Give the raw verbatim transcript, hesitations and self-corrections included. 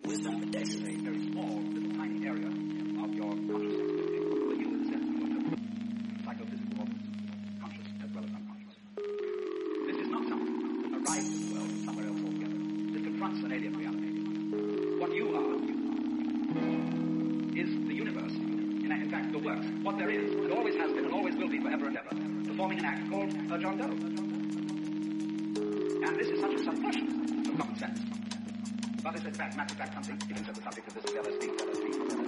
Wisdom protection. A very small, little tiny area of your consciousness. For you, in the sense of psychophysical organs, conscious as well as unconscious. This is not something that arrives in the world from somewhere else altogether. This confronts an alien reality. What you are is the universe. In, in fact, the works. What there is, and always has been, and always will be forever and ever, performing an act called a John Doe. And this is such a suppression of common sense. But is in fact, matter of fact, something, even so the subject of this is L S D, L S D, L S D.